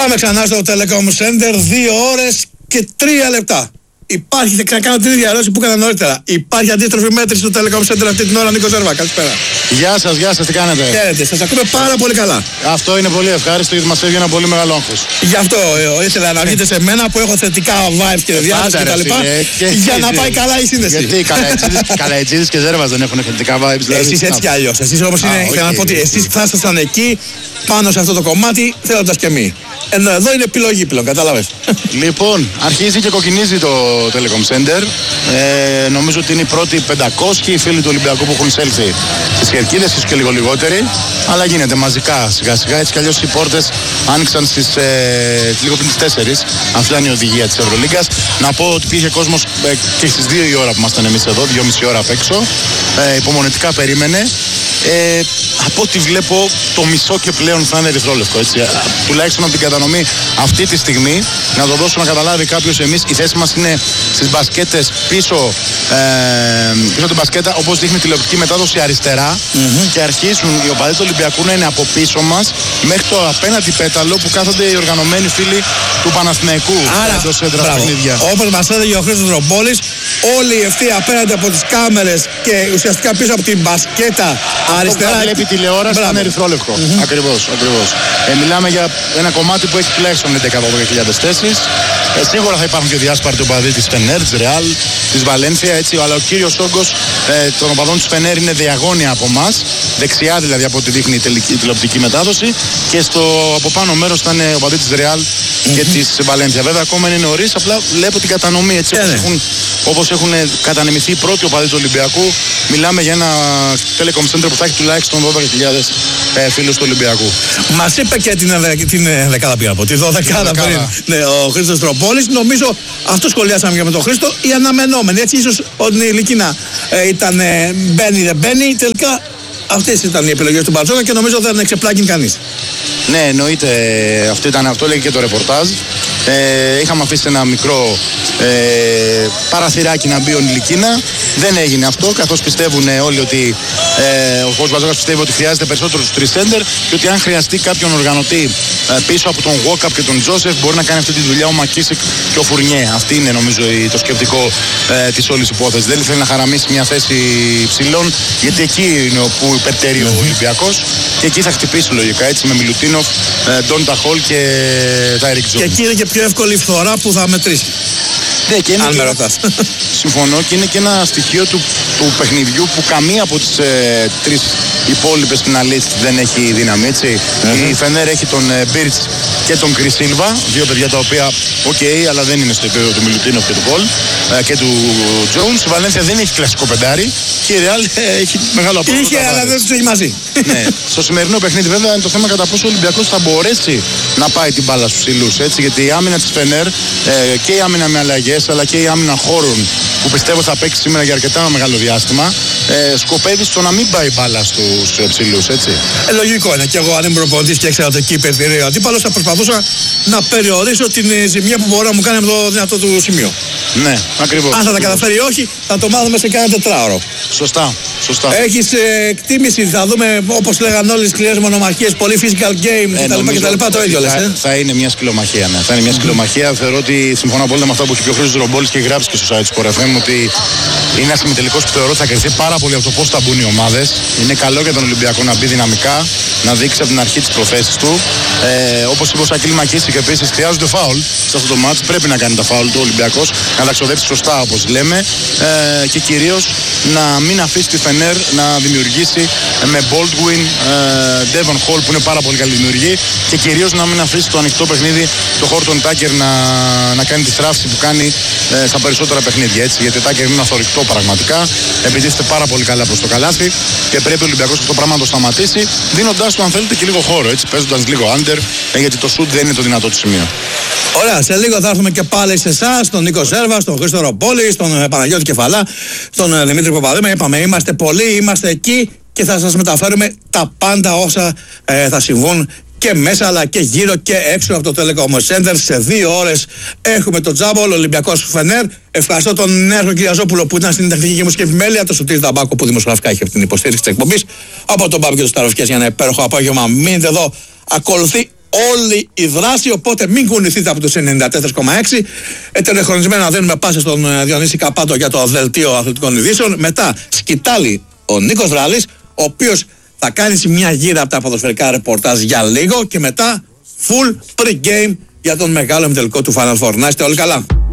Πάμε ξανά στο Telecom Center, 2 ώρες και 3 λεπτά. Υπάρχει, θα κάνω την ίδια ερώτηση που έκανα νωρίτερα. Υπάρχει αντίστροφη μέτρηση στο Telecom Center αυτή την ώρα, Νίκο Ζέρβα? Καλησπέρα. Γεια σας, τι κάνετε? Χαίρετε, σας ακούμε πάρα πολύ καλά. Αυτό είναι πολύ ευχάριστο γιατί μας φεύγει ένα πολύ μεγάλο άγχος. Γι' αυτό ήθελα να βγείτε σε μένα που έχω θετικά vibes και διάθεση κτλ. Για να πάει καλά η σύνδεση. Γιατί Καλαϊτζίδης και Ζέρβας δεν έχουν θετικά vibes? Εσείς έτσι κι αλλιώς. Εσείς όμως θέλω να πω ότι εσείς φτάσασταν εκεί πάνω σε αυτό το κομμάτι θέλοντας και εμείς. Ενώ εδώ είναι επιλογή πλέον, κατάλαβες. Λοιπόν, αρχίζει και κοκκινίζει το Telecom Center. Νομίζω ότι είναι οι πρώτοι 500 φίλοι του Ολυμπιακού που έχουν εισέλθει στις Χερκίδες, ίσως και λίγο λιγότεροι. Αλλά γίνεται μαζικά σιγά σιγά. Έτσι κι αλλιώς οι πόρτες άνοιξαν λίγο πριν τις 4. Αυτή ήταν η οδηγία της Ευρωλίγκας. Να πω ότι υπήρχε κόσμος και στις 2 η ώρα που ήμασταν εμείς εδώ, 2,5 ώρα απ' έξω. Υπομονετικά περίμενε. Από ό,τι βλέπω το μισό και πλέον θα είναι ερυθρόλευκο, έτσι. Τουλάχιστον από την κατανομή αυτή τη στιγμή, να το δώσω να καταλάβει κάποιος, εμείς η θέση μας είναι στις μπασκέτες πίσω την μπασκέτα, όπως δείχνει τηλεοπτική μετάδοση αριστερά, και αρχίζουν οι οπαδοί του Ολυμπιακού να είναι από πίσω μας μέχρι το απέναντι πέταλο που κάθονται οι οργανωμένοι φίλοι του Παναθηναϊκού. Άρα, όπως μας έδωσε ο Χρήστος Ρομπόλης, όλοι οι ευθεία απέναντι από τις κάμερες και ουσιαστικά πίσω από την μπασκέτα αριστερά. Αυτό βλέπει τηλεόραση είναι ερυθρόλευκο. Ακριβώς. Μιλάμε για ένα κομμάτι που έχει τουλάχιστον 11-12.000 θέσεις. Σίγουρα θα υπάρχουν και διάσπαρτοι οπαδοί της Φενέρ, της Ρεάλ, της Βαλένθια, έτσι, αλλά ο κύριος όγκος των οπαδών της Φενέρ είναι διαγώνια από εμάς, δεξιά δηλαδή από ό,τι δείχνει η τηλεοπτική μετάδοση, και από πάνω μέρος ήταν οπαδοί της Ρεάλ και της Βαλένθια. Βέβαια ακόμα είναι νωρίς, απλά βλέπω την κατανομή έτσι όπως έχουν κατανεμηθεί οι πρώτοι οπαδοί του Ολυμπιακού. Μιλάμε για ένα Telecom Center που θα έχει τουλάχιστον 12.000 φίλους του Ολυμπιακού. Μας είπε και την δεκάδα πήγα από τη 12η πριν. Ναι, ο Χρήστος Τροπόλης. Νομίζω αυτό σχολιάσαμε και με τον Χρήστο. Οι αναμενόμενοι. Έτσι, ίσως όταν η Λυκίνα ήταν μπαίνει δεν μπαίνει. Τελικά αυτές ήταν οι επιλογές του Μπαρτζόκα και νομίζω δεν εξεπλάγει κανείς. Ναι, εννοείται. Αυτό λέγει και το ρεπορτάζ. Είχαμε αφήσει ένα μικρό παραθυράκι να μπει ο Λυκίνα. Δεν έγινε αυτό, καθώς πιστεύουν όλοι ότι ο κ. Μπαρτζόκας πιστεύει ότι χρειάζεται περισσότερο τους 3 center και ότι αν χρειαστεί κάποιον οργανωτή πίσω από τον Walkup και τον Τζόσεφ μπορεί να κάνει αυτή τη δουλειά ο Μακίσικ και ο Φουρνιέ. Αυτή είναι νομίζω το σκεπτικό της όλης υπόθεσης. Δεν θέλει να χαραμίσει μια θέση ψηλών, γιατί εκεί είναι όπου υπερτερεί ο Ολυμπιακός και εκεί θα χτυπήσει λογικά, έτσι, με Μιλουτίνοφ, Ντόντα Χολ και Τάιρικ Τζόνς. Και εκεί είναι και πιο εύκολη φθορά που θα μετρήσει. Ναι, και είναι αν με ρωτάς. Συμφωνώ, και είναι και ένα στοιχείο του παιχνιδιού που καμία από τις 3 υπόλοιπες φιναλίστ δεν έχει δύναμη, έτσι. Η Φενέρ έχει τον Μπίρτς και τον Κρισίλβα, 2 παιδιά τα οποία αλλά δεν είναι στο επίπεδο του Μιλουτίνοφ και του Πολ και του Τζόουνς. Η Βαλένθια δεν έχει κλασικό πεντάρι και η Ρεάλ έχει μεγάλο απόδοτο. Είχε, αλλά δεν τους έχει μαζί. Ναι. Στο σημερινό παιχνίδι βέβαια είναι το θέμα κατά πόσο ο Ολυμπιακός θα μπορέσει να πάει την μπάλα στους ψηλούς, έτσι, γιατί η άμυνα της Φενέρ και η άμυνα με αλλαγές αλλά και η άμυνα χώρων που πιστεύω θα παίξει σήμερα για αρκετά μεγάλο διάστημα, σκοπεύει στο να μην πάει μπάλα στους ψηλούς, έτσι. Λογικό είναι. Και εγώ, αν ήμουν προπονητής και έξερα ότι εκεί υπερτηρεί ο αντίπαλος, θα προσπαθούσα να περιορίσω την ζημιά που μπορεί να μου κάνει με το δυνατό του σημείο. Ναι, ακριβώς. Αν θα τα καταφέρει ή όχι, θα το μάθουμε σε κάνα 4ωρο. Σωστά. Έχεις εκτίμηση, θα δούμε όπως λέγανε όλες τις σκληρές μονομαχίες, πολύ physical game κτλ. Το ίδιο λες. Θα είναι μια σκυλομαχία, ναι. Θα είναι μια σκυλομαχία. Θεωρώ ότι συμφωνώ απόλυτα με αυτά που είπε ο Χρήστος Ρομπόλης και έχει γράψει και στο site του Sport FM ότι είναι ένας ημιτελικός που θεωρώ ότι θα κρυφθεί πάρα πολύ από το πώς θα μπουν οι ομάδες. Είναι καλό για τον Ολυμπιακό να μπει δυναμικά, να δείξει από την αρχή τις προθέσεις του. Όπως είπε ο Σακίλ Μακίσικ, επίσης χρειάζονται φάουλ σε αυτό το μάτς. Πρέπει να κάνει τα φάουλ του Ολυμπιακός, να τα ξοδέψει σωστά όπως λέμε, και κυρίως να μην αφήσει τη Φενέρ να δημιουργήσει με Baldwin, Devon Hall που είναι πάρα πολύ καλή δημιουργή, και κυρίως να μην αφήσει το ανοιχτό παιχνίδι το Horton Tucker να κάνει τη θράψη που κάνει στα περισσότερα παιχνίδια, έτσι, γιατί ο Tucker είναι αθωρηκτό πραγματικά, επιτίθεται πάρα πολύ καλά προς το καλάθι και πρέπει ο Ολυμπιακός αυτό το πράγμα να το σταματήσει, δίνοντάς του αν θέλετε και λίγο χώρο, έτσι, παίζοντας λίγο under, γιατί το shoot δεν είναι το δυνατό του σημείο. Ωραία, σε λίγο θα έρθουμε και πάλι σε εσάς, τον Νίκο Ζέρβα, τον Χρήστο Ρομπόλη, τον Παναγιώτη Κεφαλά, τον Δημήτρη Παπαδήμα. Είπαμε, είμαστε πολλοί, είμαστε εκεί και θα σας μεταφέρουμε τα πάντα όσα θα συμβούν και μέσα αλλά και γύρω και έξω από το Telecom Center. Σε 2 ώρες έχουμε το τζάμπολ, Ολυμπιακός Φενέρ. Ευχαριστώ τον Νέαρχο Κυριαζόπουλο που ήταν στην τεχνική μουσική επιμέλεια, τον Σωτήρη Ταμπάκο που δημοσιογραφικά είχε την υποστήριξη της εκπομπής, από τον Πάπη και τους Σταροφιές για ένα υπέροχο απόγευμα. Μείνετε εδώ, ακολουθεί όλη η δράση, οπότε μην κουνηθείτε από τους 94,6. Ετεροχρονισμένα δίνουμε πάσα στον Διονύση Καπάτο για το δελτίο αθλητικών ειδήσεων. Μετά σκητάλη ο Νίκος Βραλής, ο οποίος θα κάνει μια γύρα από τα ποδοσφαιρικά ρεπορτάζ για λίγο και μετά full pre-game για τον μεγάλο ημιτελικό του Final Four. Να είστε όλοι καλά.